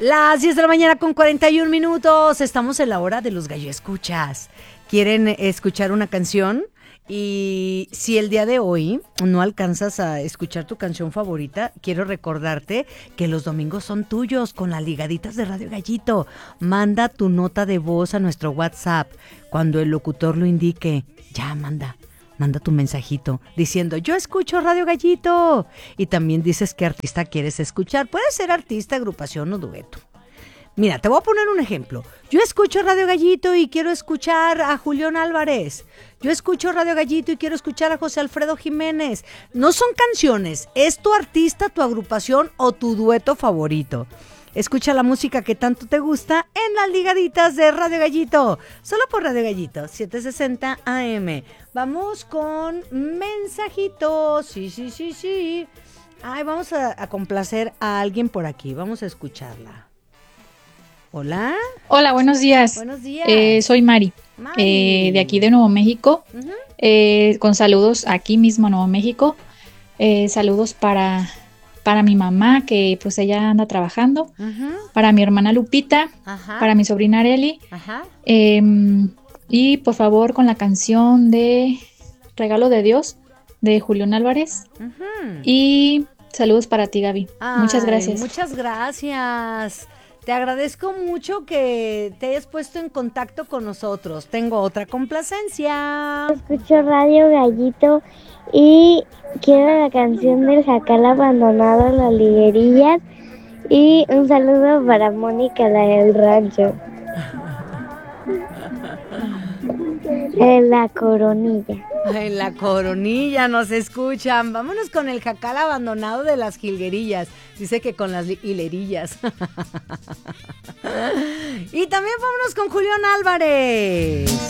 Las 10 de la mañana con 41 minutos. Estamos en la hora de los gallo escuchas. ¿Quieren escuchar una canción? Y si el día de hoy no alcanzas a escuchar tu canción favorita, quiero recordarte que los domingos son tuyos con las ligaditas de Radio Gallito. Manda tu nota de voz a nuestro WhatsApp cuando el locutor lo indique. Ya, manda tu mensajito diciendo, yo escucho Radio Gallito. Y también dices qué artista quieres escuchar. Puede ser artista, agrupación o dueto. Mira, te voy a poner un ejemplo. Yo escucho Radio Gallito y quiero escuchar a Julián Álvarez. Yo escucho Radio Gallito y quiero escuchar a José Alfredo Jiménez. No son canciones, es tu artista, tu agrupación o tu dueto favorito. Escucha la música que tanto te gusta en las ligaditas de Radio Gallito. Solo por Radio Gallito, 760 AM. Vamos con mensajitos. Sí. Ay, vamos a complacer a alguien por aquí. Vamos a escucharla. Hola. Hola, buenos días. Buenos días. Soy Mari, de aquí de Nuevo México. Con saludos aquí mismo en Nuevo México. Saludos para mi mamá, que pues ella anda trabajando, para mi hermana Lupita, para mi sobrina Areli, y por favor con la canción de Regalo de Dios de Julián Álvarez, y saludos para ti, Gaby. Muchas gracias. Muchas gracias. Te agradezco mucho que te hayas puesto en contacto con nosotros. Tengo otra complacencia. Escucho Radio Gallito y quiero la canción del jacal abandonado en las liguerillas. Y un saludo para Mónica, la del rancho. En la Coronilla. En la Coronilla nos escuchan. Vámonos con el jacal abandonado de las jilguerillas. Dice que con las hilerillas. Y también vámonos con Julián Álvarez.